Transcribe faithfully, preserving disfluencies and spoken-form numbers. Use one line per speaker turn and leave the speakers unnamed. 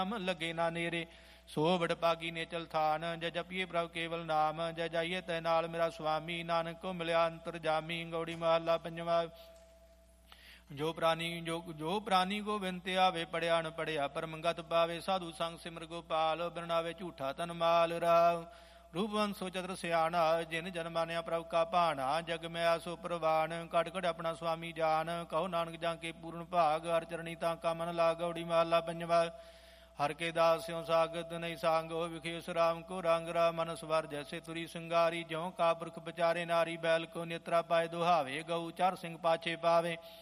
ਲੱਗੇ ਨਾ ਨੇਰੇ। ਸੋ ਵਡਭਾਗੀ ਨੇਚਲ ਥਾਨ, ਜੈ ਜਪੀਏ ਪ੍ਰਭ ਕੇਵਲ ਨਾਮ। ਜੈ ਜਾਈਏ ਤੈ ਨਾਲ ਮੇਰਾ ਸੁਆਮੀ, ਨਾਨਕ ਕੋ ਮਿਲਿਆ ਅੰਤਰ ਜਾਮੀ। ਗੌੜੀ ਮਹੱਲਾ ਪੰਜਵਾ। ਜੋ ਪ੍ਰਾਨੀ ਜੋ ਜੋ ਪ੍ਰਾਨੀ ਗੋਬਿੰਦ ਤੇ ਆਵੇ, ਪੜਿਆ ਨ ਪੜਿਆ ਪਰਮੰਗਤ ਪਾਵੇ। ਸਾਧੂ ਸੰਗ ਸਿਮਰ ਗੋਪਾਲ, ਬਿਰਨਾਵੇ ਝੂਠਾ ਤਨ ਮਾਲ। ਰਾਵ ਰੂਪਵੰਤ ਸੋ ਚਤਰ ਸਿਆਣਾ, ਜਿਨ ਜਨ ਮਾਨਿਆ ਪ੍ਰਭ ਕਾ ਭਾਣਾ। ਜਗ ਮੈਂ ਸੋ ਪ੍ਰਵਾਨ, ਕੜ ਕੜ ਆਪਣਾ ਸੁਆਮੀ ਜਾਨ। ਕਹੋ ਨਾਨਕ ਜਾਂ ਕੇ ਪੂਰਨ ਭਾਗ, ਹਰ ਚਰਣੀ ਤਾਂ ਕਾ ਮਨ ਲਾਗ। ਗੌੜੀ ਮਹੱਲਾ ਪੰਜਵਾ। ਹਰ ਕੇ ਦਾਸ ਸਿਉ ਸਾਗਤ ਨਹੀਂ ਸਾਂਗ, ਹੋ ਵਿਖੇ ਉਸ ਰਾਮ ਕੋ ਰੰਗ। ਰਾਮ ਮਨ ਸਵਰ ਜੈਸੇ ਤੁਰੀ ਸਿੰਗਾਰੀ, ਜਿਉ ਕਾ ਪੁਰਖ ਵਿਚਾਰੇ ਨਾਰੀ। ਬੈਲ ਕੋ ਨੇਤਰਾ ਪਾਏ ਦੁਹਾਵੇ, ਗਊ ਚਾਰ ਸਿੰਘ ਪਾਛੇ ਪਾਵੇ।